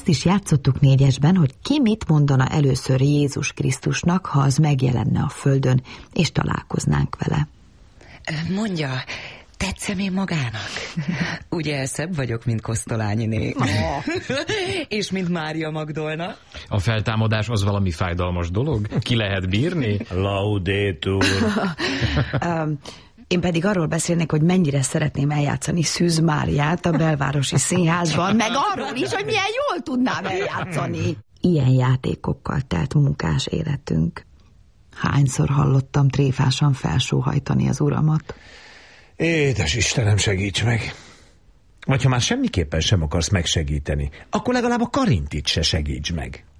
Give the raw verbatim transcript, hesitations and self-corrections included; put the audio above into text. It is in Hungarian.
azt is játszottuk négyesben, hogy ki mit mondana először Jézus Krisztusnak, ha az megjelenne a földön, és találkoznánk vele. Mondja, tetszem én magának? Ugye szebb vagyok, mint Kosztolányiné. És mint Mária Magdolna. A feltámadás az valami fájdalmas dolog? Ki lehet bírni? Laudetur. um, Én pedig arról beszélnék, hogy mennyire szeretném eljátszani Szűz Máriát a belvárosi színházban, meg arról is, hogy milyen jól tudnám eljátszani. Ilyen játékokkal telt munkás életünk. Hányszor hallottam tréfásan felsóhajtani az uramat. Édes Istenem, segíts meg! Vagy ha már semmiképpen sem akarsz megsegíteni, akkor legalább a Karintit se segíts meg.